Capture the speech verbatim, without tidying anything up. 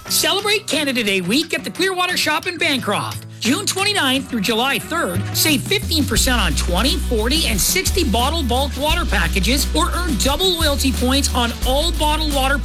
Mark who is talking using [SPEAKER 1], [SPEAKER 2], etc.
[SPEAKER 1] Celebrate Canada Day week at the Clearwater Shop in Bancroft. June twenty-ninth through July third, save fifteen percent on twenty, forty, and sixty bottled bulk water packages or earn double loyalty points on all bottled water